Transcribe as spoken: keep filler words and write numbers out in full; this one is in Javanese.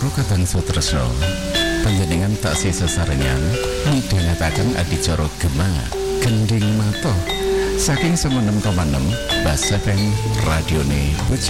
Para kadang sutresna, panjenengan taksih sesarengan midhangetaken adicara Gema Gending Mata saking sembilan enam koma enam Bas F M radione Bojo.